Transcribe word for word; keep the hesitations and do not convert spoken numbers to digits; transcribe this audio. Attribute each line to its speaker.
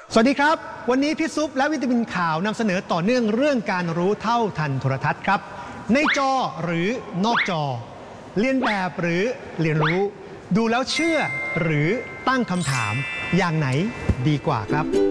Speaker 1: สวัสดีครับวันนี้พี่ซุปและวิตามินข่าวนำเสนอต่อเนื่องเรื่องการรู้เท่าทันโทรทัศน์ครับในจอหรือนอกจอเรียนแบบหรือเรียนรู้ดูแล้วเชื่อหรือตั้งคำถามอย่างไหนดีกว่าครับ